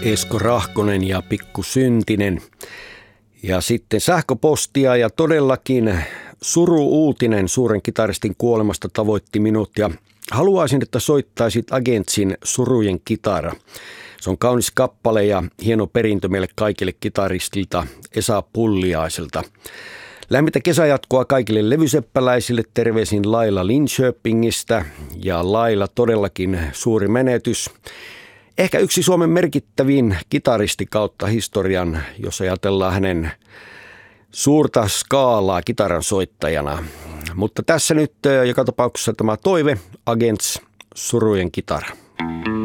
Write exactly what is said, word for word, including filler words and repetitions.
Esko Rahkonen ja Pikku Syntinen. Ja sitten sähköpostia ja todellakin suru-uutinen suuren kitaristin kuolemasta tavoitti minut ja haluaisin, että soittaisit Agentsin Surujen kitara. Se on kaunis kappale ja hieno perintö meille kaikille kitaristilta Esa Pulliaiselta. Lämmintä kesäjatkoa kaikille levyseppäläisille, terveisin Laila Linköpingistä ja Laila todellakin suuri menetys. Ehkä yksi Suomen merkittävin kitaristi kautta historian, jos ajatellaan hänen suurta skaalaa kitaran soittajana. Mutta tässä nyt joka tapauksessa tämä toive, Agents, Surujen kitara.